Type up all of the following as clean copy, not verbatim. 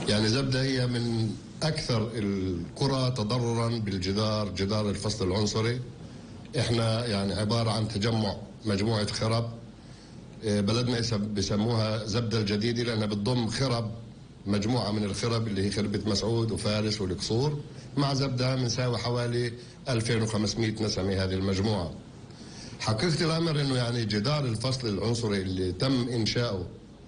يعني زبدة هي من أكثر القرى تضررا بالجدار، جدار الفصل العنصري. إحنا يعني عبارة عن تجمع مجموعة خرب، بلدنا بسموها زبدة الجديدة لأنها بتضم خرب، مجموعة من الخرب اللي هي خربة مسعود وفارس والقصور مع زبدة بنساوي حوالي 2500 نسمة هذه المجموعة. حقيقة الأمر أنه يعني جدار الفصل العنصري اللي تم إنشاؤه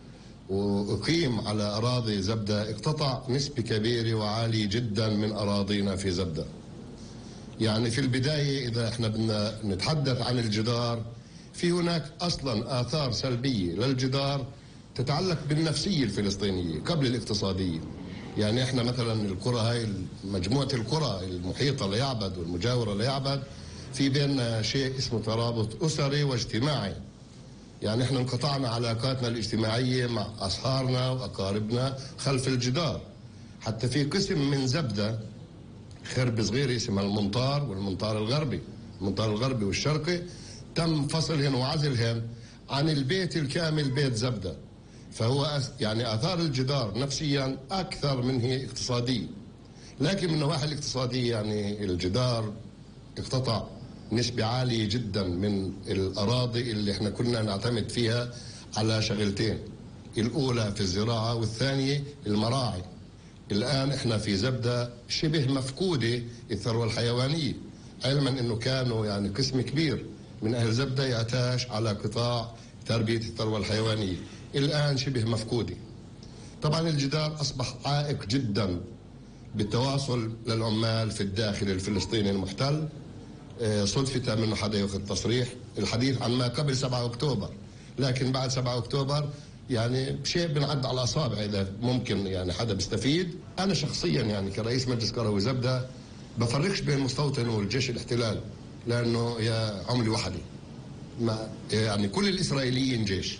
وأقيم على أراضي زبدة اقتطع نسبة كبيرة وعالية جدا من أراضينا في زبدة. يعني في البداية إذا احنا بدنا نتحدث عن الجدار، في هناك أصلا آثار سلبية للجدار تتعلق بالنفسية الفلسطينية قبل الاقتصادية. يعني احنا مثلا القرى هاي، مجموعة القرى المحيطة ليعبد والمجاورة ليعبد، في بيننا شيء اسمه ترابط أسري واجتماعي. يعني احنا انقطعنا علاقاتنا الاجتماعية مع أصهارنا وأقاربنا خلف الجدار. حتى في قسم من زبدة خرب صغير اسمها المنطار والمنطار الغربي، المنطار الغربي والشرقي، تم فصلهن وعزلهن عن البيت الكامل بيت زبدة. فهو يعني آثار الجدار نفسيا أكثر من هي اقتصادية. لكن من النواحي الاقتصادية يعني الجدار اقتطع نسبة عالية جدا من الأراضي اللي احنا كنا نعتمد فيها على شغلتين، الأولى في الزراعة والثانية المراعي. الآن احنا في زبدة شبه مفقودة الثروة الحيوانية، علما انه كانوا يعني قسم كبير من أهل زبدة يعتاش على قطاع تربية الثروة الحيوانية، الآن شبه مفقودة. طبعا الجدار أصبح عائق جدا بالتواصل للعمال في الداخل الفلسطيني المحتل. صدفة منه حدا ياخذ تصريح الحديث عن ما قبل 7 أكتوبر، لكن بعد 7 أكتوبر يعني شيء بنعد على الأصابع إذا ممكن يعني حدا بيستفيد. أنا شخصيا يعني كرئيس مجلس قروي زبدة بفرقش بين المستوطن والجيش الاحتلال، لأنه هي عملة واحدة. ما يعني كل الإسرائيليين جيش.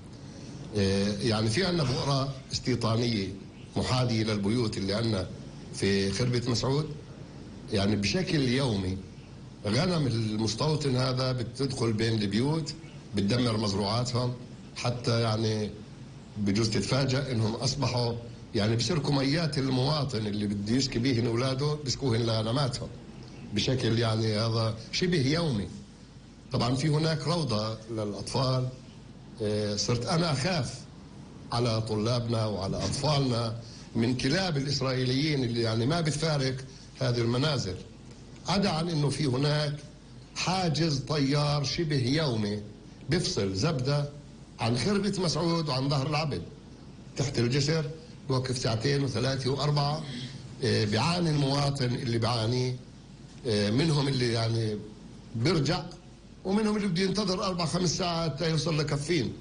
يعني في عندنا بؤرة استيطانية محاذية للبيوت اللي عندنا في خربة مسعود، يعني بشكل يومي غنم المستوطن هذا بتدخل بين البيوت بتدمر مزروعاتهم، حتى يعني بجوز تتفاجأ انهم اصبحوا يعني بيسرقوا ميات المواطن اللي بده يسقي بيهن اولاده بيسقوهن لغنماتهم بشكل يعني هذا شبه يومي. طبعا في هناك روضة للأطفال. صرت أنا أخاف على طلابنا وعلى أطفالنا من كلاب الإسرائيليين اللي يعني ما بتفارق هذه المنازل، عدا عن أنه في هناك حاجز طيار شبه يومي بيفصل زبدة عن خربة مسعود وعن ظهر العبد تحت الجسر، بوقف 2 و3 و4. بيعاني المواطن اللي بيعانيه، منهم اللي يعني بيرجع ومنهم اللي بده ينتظر 4-5 ساعات يوصل لكفين.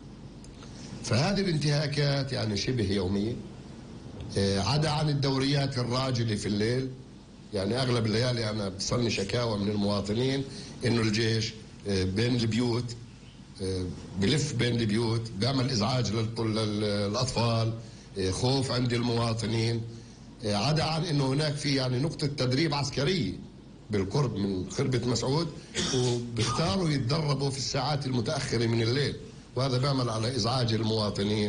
فهذه الانتهاكات يعني شبه يومية، عدا عن الدوريات الراجلة في الليل. يعني أغلب الليالي أنا بتصلني شكاوى من المواطنين إنه الجيش بين البيوت بلف بين البيوت بيعمل إزعاج للأطفال، خوف عند المواطنين، عدا عن إنه هناك في يعني نقطة تدريب عسكرية بالقرب من خربة مسعود، وبيختاروا يتدربوا في الساعات المتأخرة من الليل، وهذا بيعمل على إزعاج المواطنين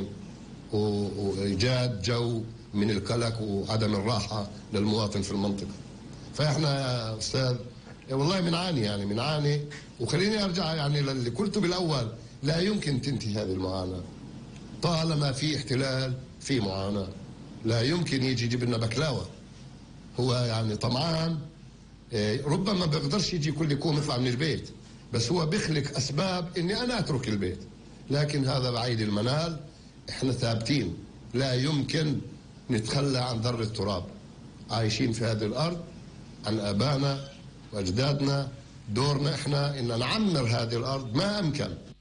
وإيجاد جو من القلق وعدم الراحة للمواطن في المنطقة. فإحنا يا أستاذ والله بنعاني. وخليني أرجع يعني للي قلته بالأول، لا يمكن تنتهي هذه المعاناة طالما في احتلال، في معاناة. لا يمكن يجي يجيب لنا بكلاوة، هو يعني طمعان، ربما بيقدرش يجي كل يوم يطلع من البيت، بس هو بيخلق أسباب إني أنا أترك البيت، لكن هذا بعيد المنال. إحنا ثابتين، لا يمكن نتخلى عن ذرة تراب. عايشين في هذه الأرض عن آبائنا وأجدادنا، دورنا إحنا إن نعمر هذه الأرض ما أمكن.